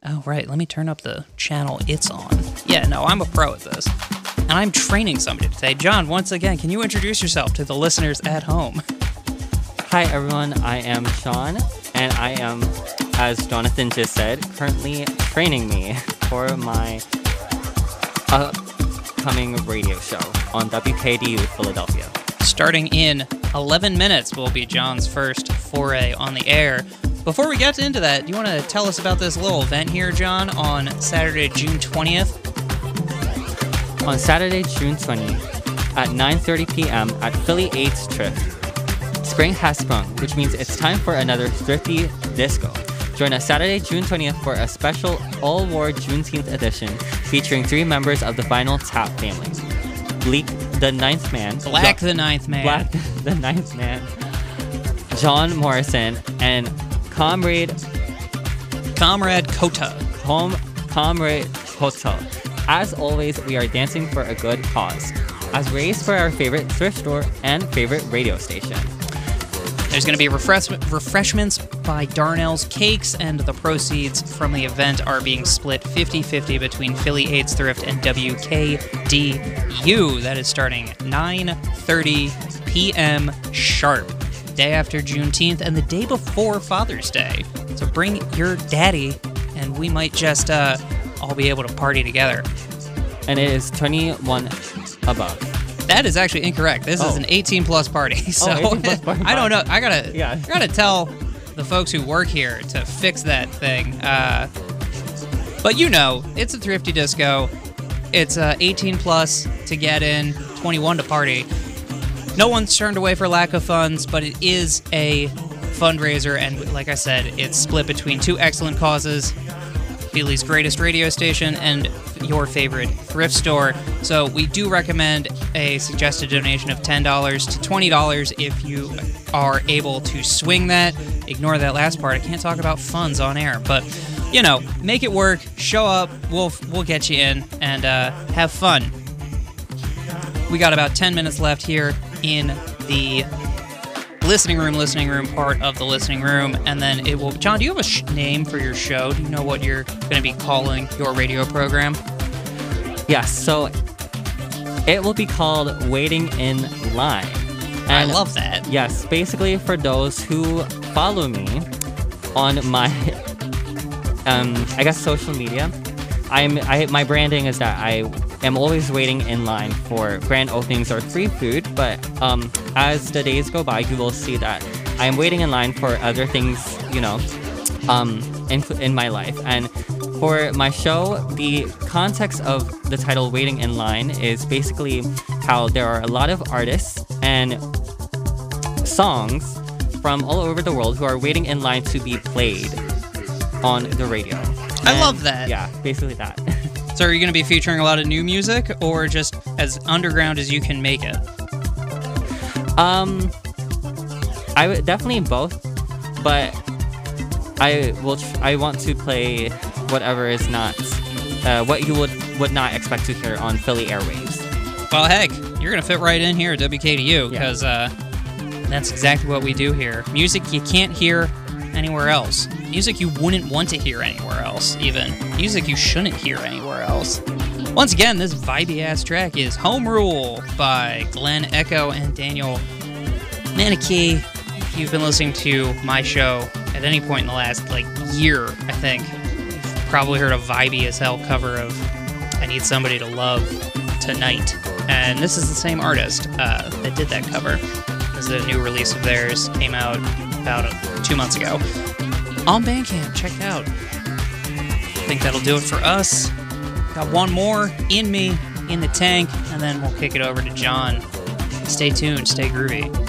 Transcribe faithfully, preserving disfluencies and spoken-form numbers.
Oh, right. Let me turn up the channel it's on. Yeah, no, I'm a pro at this. And I'm training somebody today. John, once again, can you introduce yourself to the listeners at home? Hi, everyone. I am Sean, and I am, as Jonathan just said, currently training me for my upcoming radio show on W K D U Philadelphia. Starting in eleven minutes will be John's first foray on the air. Before we get into that, do you want to tell us about this little event here, John, on Saturday, June twentieth? On Saturday, June twentieth, at nine thirty p.m. at Philly eight's Thrift, spring has sprung, which means it's time for another thrifty disco. Join us Saturday, June twentieth for a special all-war Juneteenth edition featuring three members of the Vinyl Tap family. Bleak the Ninth Man. Black jo- the Ninth Man. Black the Ninth Man. John Morrison and Comrade... Comrade Kota. Com- Comrade Kota. As always, we are dancing for a good cause, as raised for our favorite thrift store and favorite radio station. There's going to be refresh- refreshments by Darnell's Cakes, and the proceeds from the event are being split fifty-fifty between Philly eight's Thrift and W K D U. That is starting nine thirty p.m. sharp, day after Juneteenth and the day before Father's Day. So bring your daddy, and we might just uh, all be able to party together. And it is twenty-one above. That is actually incorrect. This oh. is an eighteen plus party. So oh, eighteen plus party. I don't know. I gotta, yeah. I gotta tell the folks who work here to fix that thing. Uh, but you know, it's a thrifty disco. It's uh, eighteen plus to get in, twenty-one to party. No one's turned away for lack of funds, but it is a fundraiser, and like I said, it's split between two excellent causes: Philly's greatest radio station and your favorite thrift store. So we do recommend a suggested donation of ten dollars to twenty dollars if you are able to swing that. Ignore that last part. I can't talk about funds on air, but you know, make it work. Show up. We'll we'll get you in and uh, have fun. We got about ten minutes left here in the listening room, listening room part of the listening room, and then it will... John, do you have a sh- name for your show? Do you know what you're going to be calling your radio program? Yes, so it will be called Waiting in Line. And I love that. Yes, basically for those who follow me on my, um, I guess, social media, I'm I my branding is that I am always waiting in line for grand openings or free food, but um, as the days go by, you will see that I am waiting in line for other things, you know, um, in, in my life. And for my show, the context of the title Waiting in Line is basically how there are a lot of artists and songs from all over the world who are waiting in line to be played on the radio. I and, love that. Yeah, basically that. So are you going to be featuring a lot of new music, or just as underground as you can make it? Um, I would definitely both, but I will. Tr- I want to play whatever is not, uh, what you would would not expect to hear on Philly airwaves. Well, heck, you're going to fit right in here at W K D U, because yeah. uh, that's exactly what we do here. Music you can't hear anywhere else. Music you wouldn't want to hear anywhere else, even. Music you shouldn't hear anywhere else. Once again, this vibey-ass track is Home Rule by Glenn Echo and Daniel Manicky. If you've been listening to my show at any point in the last, like, year, I think, you've probably heard a vibey-as-hell cover of I Need Somebody to Love Tonight. And this is the same artist uh, that did that cover. This is a new release of theirs. Came out about uh, two months ago. On Bandcamp, check it out. I think that'll do it for us. Got one more in me, in the tank, and then we'll kick it over to John. Stay tuned, stay groovy.